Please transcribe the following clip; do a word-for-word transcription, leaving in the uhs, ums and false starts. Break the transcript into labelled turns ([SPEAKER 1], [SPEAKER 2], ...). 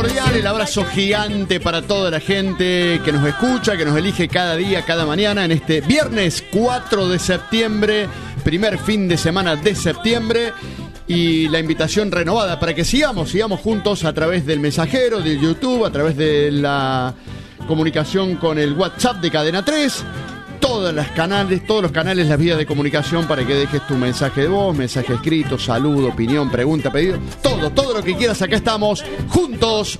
[SPEAKER 1] Cordial, el abrazo gigante para toda la gente que nos escucha, que nos elige cada día, cada mañana en este viernes cuatro de septiembre, primer fin de semana de septiembre, y la invitación renovada para que sigamos, sigamos juntos a través del mensajero, del YouTube, a través de la comunicación con el WhatsApp de Cadena tres. Todas las canales, todos los canales, las vías de comunicación para que dejes tu mensaje de voz, mensaje escrito, saludo, opinión, pregunta, pedido, todo, todo lo que quieras, acá estamos juntos